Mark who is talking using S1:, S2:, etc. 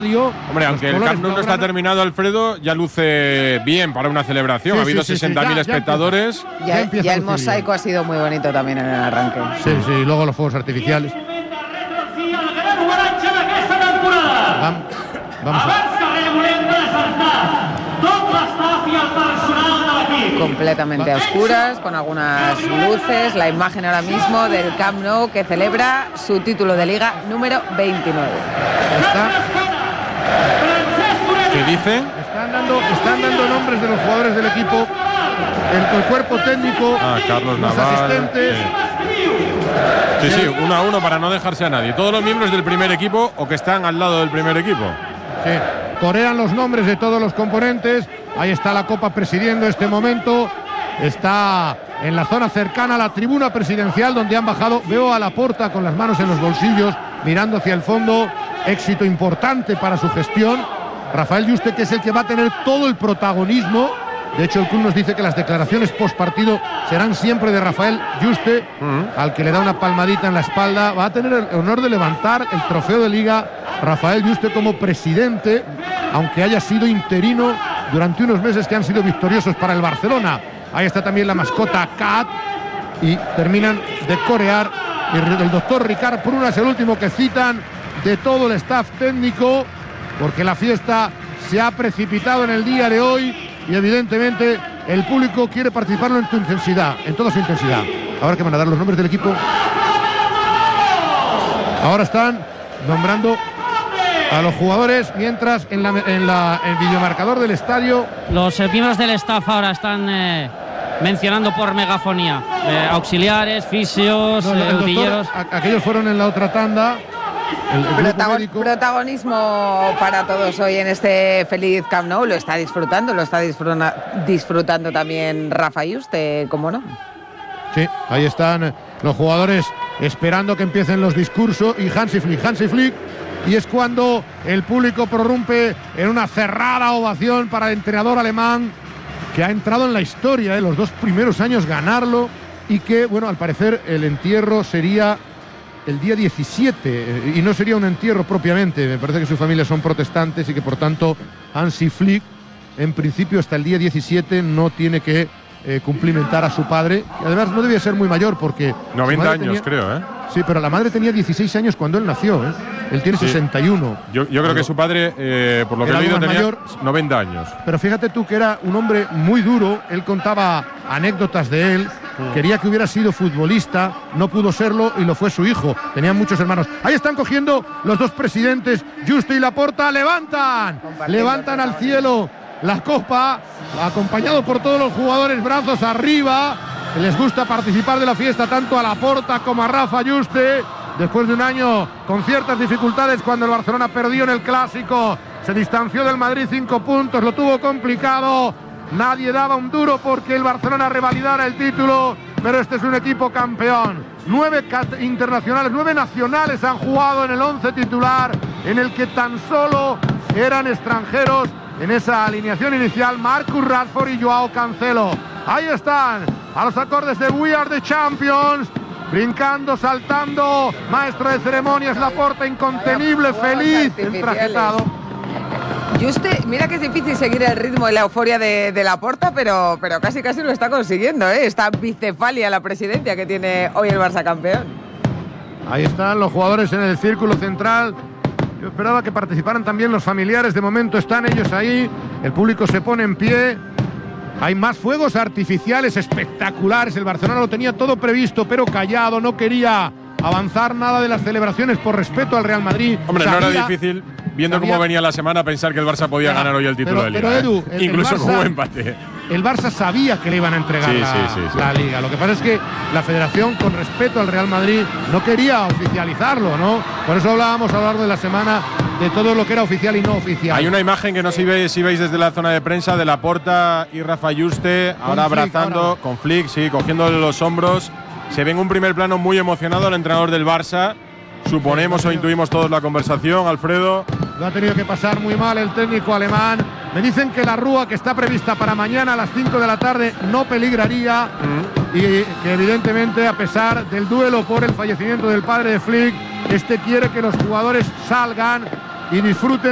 S1: Hombre, aunque el Camp Nou no está terminado, Alfredo, ya luce bien para una celebración. Ha habido 60.000 espectadores.
S2: Ya el mosaico ha sido muy bonito también en el arranque.
S3: Sí, y luego los fuegos artificiales. Vamos
S2: completamente a oscuras, con algunas luces. La imagen ahora mismo del Camp Nou, que celebra su título de Liga número 29.
S1: ¿Qué dicen?
S3: Están dando nombres de los jugadores del equipo, el cuerpo técnico,
S1: Carlos
S3: los
S1: Naval,
S3: asistentes.
S1: Sí, 1 a 1 para no dejarse a nadie. Todos los miembros del primer equipo o que están al lado del primer equipo.
S3: Sí, corean los nombres de todos los componentes. Ahí está la Copa presidiendo este momento. Está en la zona cercana a la tribuna presidencial, donde han bajado. Veo a Laporta con las manos en los bolsillos, mirando hacia el fondo. Éxito importante para su gestión. Rafael Yuste, que es el que va a tener todo el protagonismo. De hecho, el club nos dice que las declaraciones postpartido serán siempre de Rafael Yuste, al que le da una palmadita en la espalda. Va a tener el honor de levantar el trofeo de Liga Rafael Yuste como presidente, aunque haya sido interino durante unos meses que han sido victoriosos para el Barcelona. Ahí está también la mascota Cat, y terminan de corear. Y el doctor Ricard Pruna es el último que citan de todo el staff técnico, porque la fiesta se ha precipitado en el día de hoy y evidentemente el público quiere participarlo en toda su intensidad. Ahora que van a dar los nombres del equipo. Ahora están nombrando a los jugadores, mientras en el videomarcador del estadio
S4: los miembros del staff ahora están mencionando por megafonía auxiliares, fisios, utilleros.
S2: Aquellos fueron en la otra tanda. Protagonismo para todos hoy en este feliz Camp Nou. Lo está disfrutando también Rafa Yuste, ¿cómo no?
S3: Sí, ahí están los jugadores esperando que empiecen los discursos, y Hansi Flick, y es cuando el público prorrumpe en una cerrada ovación para el entrenador alemán, que ha entrado en la historia, los 2 primeros años ganarlo, y que, bueno, al parecer el entierro sería el día 17, y no sería un entierro propiamente. Me parece que su familia son protestantes y que por tanto Hansi Flick en principio hasta el día 17 no tiene que cumplimentar a su padre, que además no debía ser muy mayor, porque
S1: 90 años creo,
S3: Sí, pero la madre tenía 16 años cuando él nació, Él tiene 61.
S1: Yo creo que su padre, por lo que he leído, tenía mayor, 90 años.
S3: Pero fíjate tú que era un hombre muy duro. Él contaba anécdotas de él. Quería que hubiera sido futbolista, no pudo serlo y lo fue su hijo. Tenían muchos hermanos. Ahí están cogiendo los 2 presidentes, Yuste y Laporta. Levantan al cielo la copa, acompañado por todos los jugadores, brazos arriba. Les gusta participar de la fiesta tanto a Laporta como a Rafa Yuste. Después de un año con ciertas dificultades, cuando el Barcelona perdió en el Clásico, se distanció del Madrid 5 puntos, lo tuvo complicado. Nadie daba un duro porque el Barcelona revalidara el título, pero este es un equipo campeón. 9 internacionales, 9 nacionales han jugado en el 11 titular, en el que tan solo eran extranjeros en esa alineación inicial: Marcus Rashford y Joao Cancelo. Ahí están, a los acordes de We Are the Champions, brincando, saltando, maestro de ceremonias Laporta, incontenible, feliz, entrajetado.
S2: Yuste, mira que es difícil seguir el ritmo y la euforia de Laporta, pero casi lo está consiguiendo, esta bicefalia la presidencia que tiene hoy el Barça campeón.
S3: Ahí están los jugadores en el círculo central. Yo esperaba que participaran también los familiares. De momento están ellos ahí. El público se pone en pie. Hay más fuegos artificiales espectaculares. El Barcelona lo tenía todo previsto, pero callado. No quería avanzar nada de las celebraciones por respeto al Real Madrid.
S1: Hombre, no era difícil, viendo cómo venía la semana, pensar que el Barça podía ganar hoy el título de Liga.
S3: Pero Edu,
S1: incluso con un empate.
S3: El Barça sabía que le iban a entregar la Liga. Lo que pasa es que la Federación, con respeto al Real Madrid, no quería oficializarlo, ¿no? Por eso hablábamos a lo largo de la semana de todo lo que era oficial y no oficial.
S1: Hay una imagen que no sé si veis desde la zona de prensa de Laporta y Rafa Yuste, ahora abrazando con Flick, cogiéndole los hombros. Se ve en un primer plano muy emocionado el entrenador del Barça. Suponemos o intuimos todos la conversación, Alfredo.
S3: Lo ha tenido que pasar muy mal el técnico alemán. Me dicen que la rúa que está prevista para mañana a las 5 de la tarde no peligraría y que evidentemente, a pesar del duelo por el fallecimiento del padre de Flick, quiere que los jugadores salgan y disfruten